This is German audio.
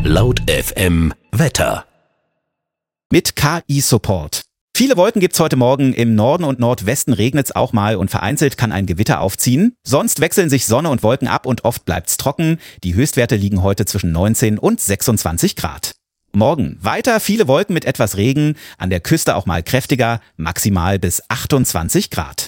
Laut FM Wetter. Mit KI-Support. Viele Wolken gibt's heute Morgen. Im Norden und Nordwesten regnet's auch mal und vereinzelt kann ein Gewitter aufziehen. Sonst wechseln sich Sonne und Wolken ab und oft bleibt's trocken. Die Höchstwerte liegen heute zwischen 19 und 26 Grad. Morgen weiter viele Wolken mit etwas Regen, an der Küste auch mal kräftiger, maximal bis 28 Grad.